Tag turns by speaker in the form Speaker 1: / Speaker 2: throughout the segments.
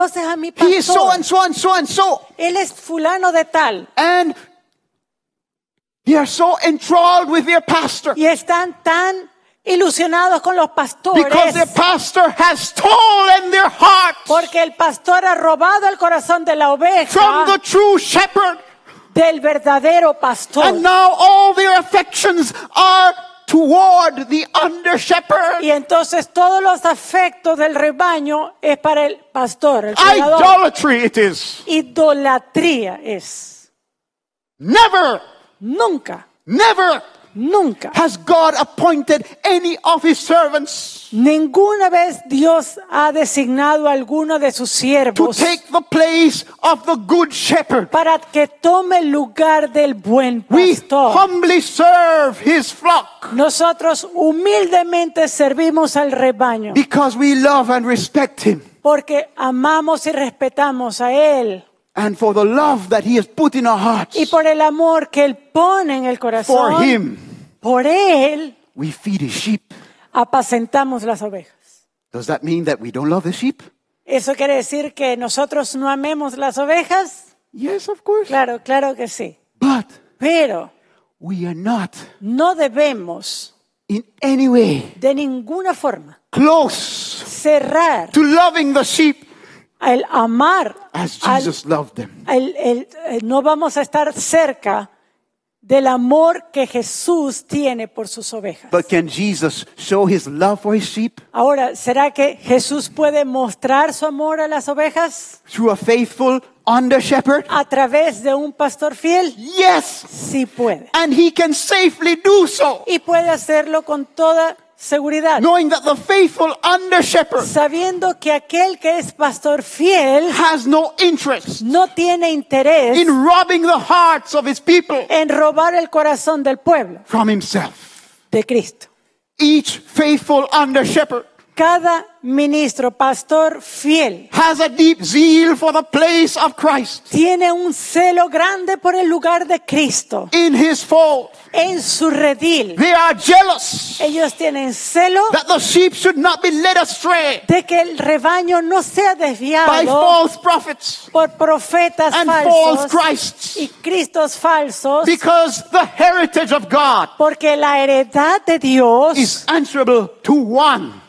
Speaker 1: conoces a mi
Speaker 2: He is so
Speaker 1: pastor.
Speaker 2: and so and so and so.
Speaker 1: Él es fulano de tal.
Speaker 2: And they are so enthralled with their pastor.
Speaker 1: Y están tan ilusionados con los
Speaker 2: Because their
Speaker 1: pastores.
Speaker 2: pastor has stolen their hearts
Speaker 1: Porque el pastor ha robado el corazón de la
Speaker 2: from the
Speaker 1: oveja
Speaker 2: true shepherd.
Speaker 1: del verdadero pastor.
Speaker 2: And now all their affections are toward the under shepherd.
Speaker 1: Y entonces todos los afectos del rebaño es para el pastor, el cuidador.
Speaker 2: Idolatry it is.
Speaker 1: Idolatría es.
Speaker 2: Never,
Speaker 1: Nunca,
Speaker 2: never
Speaker 1: nunca.
Speaker 2: has God appointed any of his servants
Speaker 1: Ninguna vez Dios ha designado a alguno de sus
Speaker 2: to
Speaker 1: siervos
Speaker 2: take the place of the good shepherd.
Speaker 1: para que tome el lugar del buen
Speaker 2: We
Speaker 1: pastor.
Speaker 2: humbly serve his flock
Speaker 1: Nosotros humildemente servimos al rebaño
Speaker 2: because we love and respect him,
Speaker 1: porque amamos y respetamos a Él
Speaker 2: and for the love that he has put in our hearts.
Speaker 1: y por el amor que Él pone en el
Speaker 2: For
Speaker 1: corazón.
Speaker 2: him,
Speaker 1: Por Él
Speaker 2: we feed his sheep.
Speaker 1: apacentamos las ovejas.
Speaker 2: Does that mean that we don't love the sheep?
Speaker 1: ¿Eso quiere decir que nosotros no amemos las ovejas?
Speaker 2: Yes, of course.
Speaker 1: Claro, claro que sí.
Speaker 2: But
Speaker 1: Pero
Speaker 2: we are not
Speaker 1: no debemos
Speaker 2: in any way
Speaker 1: de ninguna forma
Speaker 2: close
Speaker 1: cerrar
Speaker 2: to loving the sheep
Speaker 1: el amar.
Speaker 2: as Jesus loved them.
Speaker 1: No vamos a estar cerca del amor que Jesús tiene por sus ovejas.
Speaker 2: But can Jesus show his love for his sheep
Speaker 1: Ahora, ¿será que Jesús puede mostrar su amor a las ovejas
Speaker 2: through a faithful under shepherd?
Speaker 1: a través de un pastor fiel?
Speaker 2: Yes,
Speaker 1: Sí puede.
Speaker 2: and he can safely do so,
Speaker 1: Y puede hacerlo con toda seguridad,
Speaker 2: knowing that the faithful under shepherd
Speaker 1: sabiendo que aquel que es pastor fiel
Speaker 2: has no interest
Speaker 1: no tiene interés
Speaker 2: in robbing the hearts of his people
Speaker 1: en robar el corazón del pueblo
Speaker 2: from himself.
Speaker 1: de Cristo.
Speaker 2: Each faithful under shepherd
Speaker 1: Cada ministro, pastor fiel,
Speaker 2: has a deep zeal for the place of Christ
Speaker 1: tiene un celo grande por el lugar de Cristo
Speaker 2: in his fold.
Speaker 1: en su redil.
Speaker 2: They are jealous
Speaker 1: Ellos tienen celo
Speaker 2: that the sheep should not be led astray
Speaker 1: de que el rebaño no sea
Speaker 2: by
Speaker 1: desviado
Speaker 2: false prophets
Speaker 1: por profetas
Speaker 2: and false
Speaker 1: falsos
Speaker 2: Christs,
Speaker 1: y cristos falsos,
Speaker 2: because the heritage of God
Speaker 1: porque la heredad de Dios
Speaker 2: is answerable to one,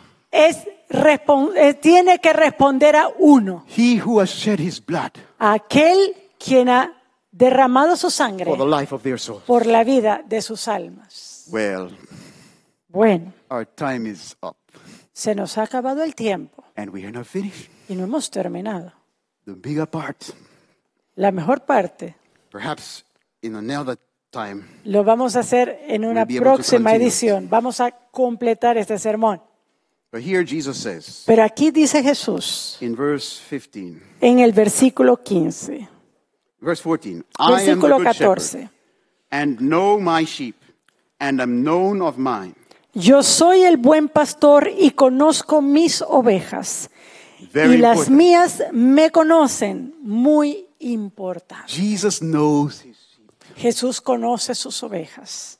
Speaker 1: tiene que responder a uno,
Speaker 2: he who has shed his blood
Speaker 1: a aquel quien ha derramado su sangre
Speaker 2: for the life of their soul.
Speaker 1: por la vida de sus almas.
Speaker 2: Well,
Speaker 1: Bueno,
Speaker 2: our time is up
Speaker 1: se nos ha acabado el tiempo
Speaker 2: and we are not finished.
Speaker 1: y no hemos terminado.
Speaker 2: The bigger part,
Speaker 1: La mejor parte
Speaker 2: perhaps in another time,
Speaker 1: lo vamos a hacer en una
Speaker 2: We'll be able to
Speaker 1: próxima
Speaker 2: continue.
Speaker 1: edición. Vamos a completar este sermón.
Speaker 2: but here Jesus says
Speaker 1: Pero aquí dice Jesús
Speaker 2: in verse 15,
Speaker 1: en el versículo 15,
Speaker 2: verse 14, I am the
Speaker 1: versículo
Speaker 2: good shepherd
Speaker 1: 14.
Speaker 2: and know my sheep and am known of mine.
Speaker 1: Yo soy el buen pastor y conozco mis ovejas.
Speaker 2: Very
Speaker 1: Y las
Speaker 2: important.
Speaker 1: mías me conocen. Muy importante.
Speaker 2: Jesus knows his sheep.
Speaker 1: Jesús conoce sus ovejas.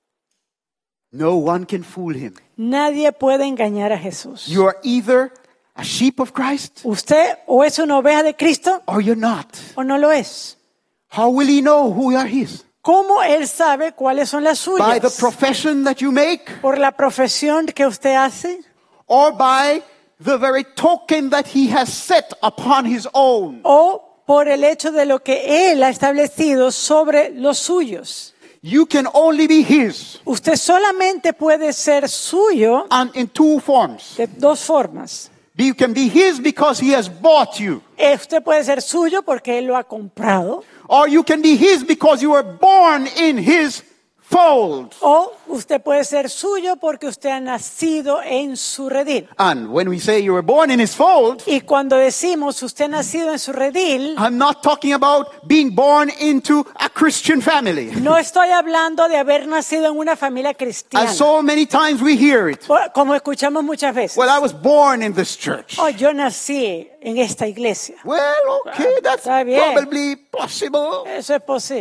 Speaker 2: No one can fool him.
Speaker 1: Nadie puede engañar a Jesús.
Speaker 2: You are either a sheep of Christ
Speaker 1: Usted o es una oveja de Cristo
Speaker 2: or you're not.
Speaker 1: o no lo es.
Speaker 2: How will he know who are his?
Speaker 1: ¿Cómo Él sabe cuáles son las
Speaker 2: By the
Speaker 1: suyas?
Speaker 2: profession that you make
Speaker 1: ¿Por la profesión que usted hace?
Speaker 2: or by the very token that he has set upon his own?
Speaker 1: ¿O por el hecho de lo que Él ha establecido sobre los suyos?
Speaker 2: You can only be his
Speaker 1: Usted solamente puede ser suyo
Speaker 2: and in two forms.
Speaker 1: de dos formas.
Speaker 2: You can be his because he has bought you,
Speaker 1: Usted puede ser suyo porque Él lo ha comprado.
Speaker 2: or you can be his because you were born in his fold.
Speaker 1: O usted puede ser suyo porque usted ha nacido en su redil.
Speaker 2: And when we say you were born in his fold,
Speaker 1: Y cuando decimos usted ha nacido en su redil,
Speaker 2: I'm not talking about being born into a Christian family.
Speaker 1: no estoy hablando de haber nacido en una familia cristiana.
Speaker 2: As so many times we hear it.
Speaker 1: Como escuchamos muchas veces.
Speaker 2: Well, I was born in this church.
Speaker 1: Oh, yo nací en esta iglesia.
Speaker 2: Well, okay, that's
Speaker 1: Está bien.
Speaker 2: probably possible.
Speaker 1: Eso es posible.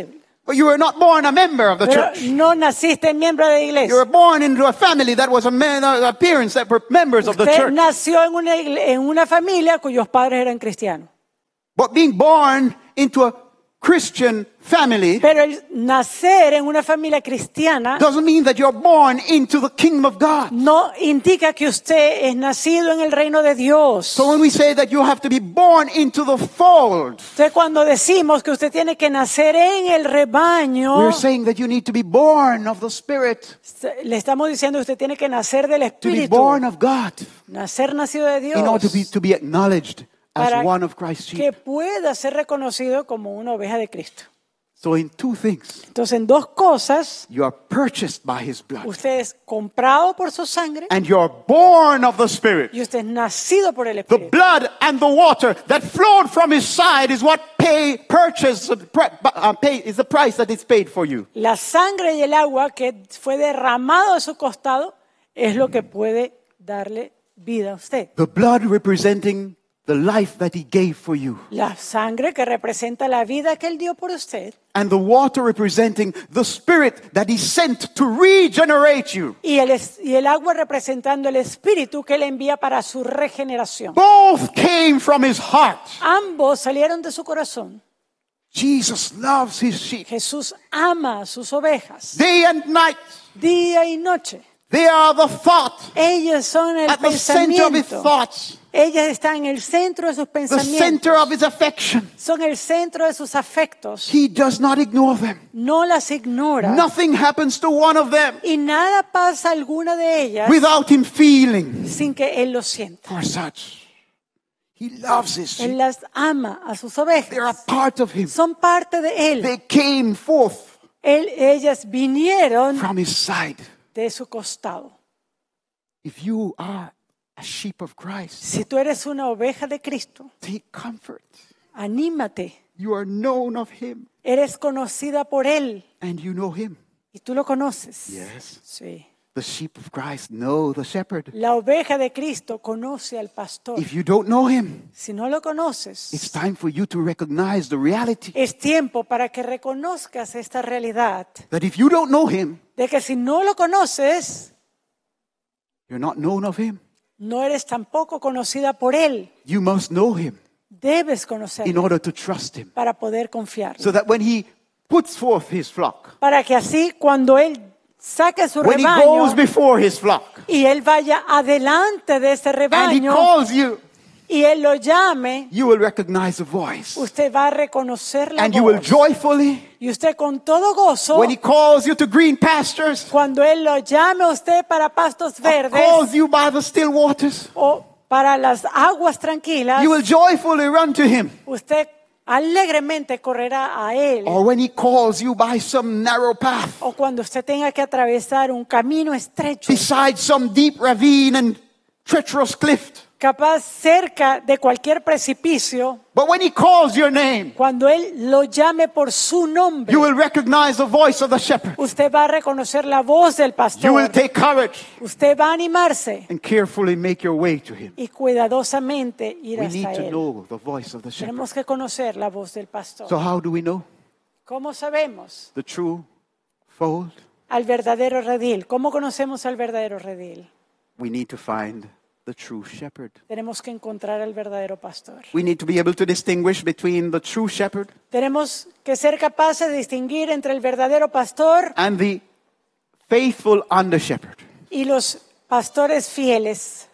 Speaker 2: But you were not born a member of the
Speaker 1: pero
Speaker 2: church.
Speaker 1: no naciste miembro de la
Speaker 2: You
Speaker 1: iglesia.
Speaker 2: were born into a family that was parents that were members of the
Speaker 1: Usted
Speaker 2: church.
Speaker 1: nació en una familia cuyos padres eran cristianos.
Speaker 2: But being born into a Christian family
Speaker 1: Pero el nacer en una familia cristiana
Speaker 2: doesn't mean that you're born into the kingdom of God.
Speaker 1: no indica que usted es nacido en el reino de Dios.
Speaker 2: So when we say that you have to be born into the fold,
Speaker 1: Entonces, cuando decimos que usted tiene que nacer en el rebaño,
Speaker 2: we're saying that you need to be born of the Spirit,
Speaker 1: le estamos diciendo que usted tiene que nacer del
Speaker 2: to be
Speaker 1: Espíritu,
Speaker 2: born of God,
Speaker 1: nacer nacido de Dios,
Speaker 2: in order to be acknowledged
Speaker 1: para
Speaker 2: as one of Christ's
Speaker 1: que
Speaker 2: sheep.
Speaker 1: pueda ser reconocido como una oveja de Cristo.
Speaker 2: So in two things,
Speaker 1: Entonces, en dos cosas,
Speaker 2: you are purchased by His blood,
Speaker 1: usted es comprado por su sangre
Speaker 2: and you are born of the Spirit.
Speaker 1: y usted es nacido por el
Speaker 2: The
Speaker 1: Espíritu.
Speaker 2: blood and the water that flowed from His side is what is the price that is paid for you.
Speaker 1: La sangre y el agua que fue derramado de su costado es lo que puede darle vida a usted.
Speaker 2: The blood representing the life that He gave for you,
Speaker 1: La sangre que representa la vida que Él dio por usted
Speaker 2: and the water representing the Spirit that He sent to regenerate you.
Speaker 1: y el agua representando el Espíritu que Él envía para su regeneración.
Speaker 2: Both came from His heart.
Speaker 1: Ambos salieron de su corazón.
Speaker 2: Jesus loves His sheep.
Speaker 1: Jesús ama a sus ovejas
Speaker 2: Day and night,
Speaker 1: día y noche.
Speaker 2: they are the thought,
Speaker 1: Ellos son el
Speaker 2: at the center of His
Speaker 1: pensamiento.
Speaker 2: thoughts,
Speaker 1: Ellas están en el centro de sus
Speaker 2: the
Speaker 1: pensamientos.
Speaker 2: center of His affection.
Speaker 1: Son el centro de sus afectos.
Speaker 2: He does not ignore them.
Speaker 1: No las ignora.
Speaker 2: Nothing happens to one of them
Speaker 1: Y nada pasa a alguna de ellas
Speaker 2: without Him feeling
Speaker 1: sin que Él lo sienta.
Speaker 2: for such. He loves His
Speaker 1: Él
Speaker 2: sheep.
Speaker 1: las ama a sus
Speaker 2: They are
Speaker 1: ovejas.
Speaker 2: part of Him.
Speaker 1: Son parte de Él.
Speaker 2: They came forth
Speaker 1: Ellas vinieron
Speaker 2: from His side.
Speaker 1: de su costado.
Speaker 2: If you are a sheep of Christ,
Speaker 1: Si tú eres una oveja de Cristo,
Speaker 2: take comfort.
Speaker 1: anímate.
Speaker 2: You are known of Him,
Speaker 1: Eres conocida por Él
Speaker 2: and you know Him.
Speaker 1: y tú lo conoces.
Speaker 2: Yes.
Speaker 1: Sí.
Speaker 2: The sheep of Christ know the shepherd.
Speaker 1: La oveja de Cristo conoce al pastor.
Speaker 2: If you don't know Him,
Speaker 1: Si no lo conoces,
Speaker 2: it's time for you to recognize the reality
Speaker 1: es tiempo para que reconozcas esta realidad
Speaker 2: that if you don't know Him,
Speaker 1: de que si no lo conoces,
Speaker 2: you're not known of Him.
Speaker 1: no eres tampoco conocida por Él.
Speaker 2: You must know Him
Speaker 1: Debes
Speaker 2: in
Speaker 1: conocerlo
Speaker 2: order to trust Him.
Speaker 1: para poder confiar.
Speaker 2: So that when He puts forth His flock,
Speaker 1: Para que así cuando Él saque su
Speaker 2: when He
Speaker 1: rebaño
Speaker 2: goes before His flock,
Speaker 1: y Él vaya adelante de ese
Speaker 2: and He
Speaker 1: rebaño
Speaker 2: calls you,
Speaker 1: y Él lo llame,
Speaker 2: you will recognize the voice.
Speaker 1: usted va a reconocer la
Speaker 2: And you will
Speaker 1: voz.
Speaker 2: joyfully,
Speaker 1: Y usted con todo gozo,
Speaker 2: when He calls you to green pastures,
Speaker 1: cuando Él lo llame a usted para pastos
Speaker 2: or
Speaker 1: verdes
Speaker 2: calls you by the still waters,
Speaker 1: o para las aguas tranquilas,
Speaker 2: you will joyfully run to Him.
Speaker 1: usted alegremente correrá a Él.
Speaker 2: Or when He calls you by some narrow path,
Speaker 1: O cuando usted tenga que atravesar un camino estrecho,
Speaker 2: beside some deep ravine and treacherous cliff.
Speaker 1: capaz cerca de cualquier precipicio,
Speaker 2: But when He calls your name,
Speaker 1: cuando Él lo llame por su nombre,
Speaker 2: you will recognize the voice of the shepherd.
Speaker 1: usted va a reconocer la voz del
Speaker 2: You will
Speaker 1: pastor.
Speaker 2: take courage
Speaker 1: Usted va a animarse
Speaker 2: and carefully make your way to Him.
Speaker 1: y cuidadosamente ir
Speaker 2: We
Speaker 1: hasta
Speaker 2: need to
Speaker 1: Él.
Speaker 2: know the voice of the shepherd.
Speaker 1: Tenemos que conocer la voz del pastor.
Speaker 2: So how do we know
Speaker 1: ¿Cómo sabemos
Speaker 2: the true fold?
Speaker 1: al verdadero redil? ¿Cómo conocemos al verdadero redil?
Speaker 2: We need to find the true shepherd.
Speaker 1: Tenemos que encontrar al verdadero pastor.
Speaker 2: We need to be able to distinguish between the true shepherd
Speaker 1: Tenemos que ser capaces de distinguir entre el verdadero pastor
Speaker 2: and the faithful under shepherd.
Speaker 1: y los pastores fieles.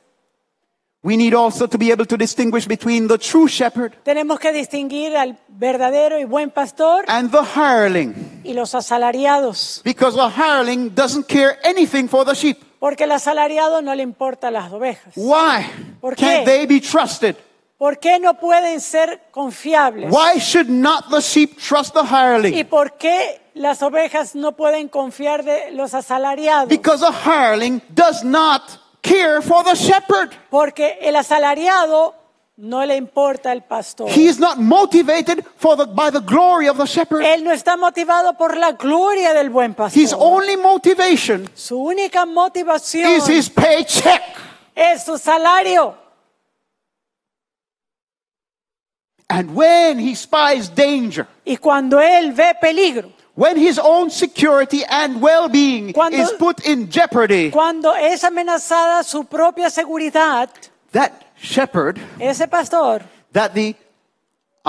Speaker 2: We need also to be able to distinguish between the true shepherd
Speaker 1: Tenemos que distinguir al verdadero y buen pastor
Speaker 2: and the hireling,
Speaker 1: y los asalariados,
Speaker 2: because the hireling doesn't care anything for the sheep.
Speaker 1: porque el asalariado no le importa las ovejas.
Speaker 2: Why
Speaker 1: ¿Por
Speaker 2: can't
Speaker 1: qué?
Speaker 2: they be trusted?
Speaker 1: ¿Por qué no pueden ser confiables?
Speaker 2: Why should not the sheep trust the
Speaker 1: ¿Y
Speaker 2: hireling?
Speaker 1: por qué las ovejas no pueden confiar de los asalariados?
Speaker 2: Because the hireling does not care for the shepherd.
Speaker 1: Porque el asalariado no le importa el pastor.
Speaker 2: He is not motivated by the glory of the shepherd.
Speaker 1: Él no está motivado por la gloria del buen
Speaker 2: His
Speaker 1: pastor.
Speaker 2: only motivation
Speaker 1: Su única motivación
Speaker 2: is his paycheck.
Speaker 1: es su salario.
Speaker 2: And when he spies danger,
Speaker 1: Y cuando él ve peligro,
Speaker 2: when his own security and well-being
Speaker 1: Cuando-
Speaker 2: is put in jeopardy,
Speaker 1: Cuando es amenazada su propia seguridad,
Speaker 2: that shepherd
Speaker 1: ese pastor
Speaker 2: that the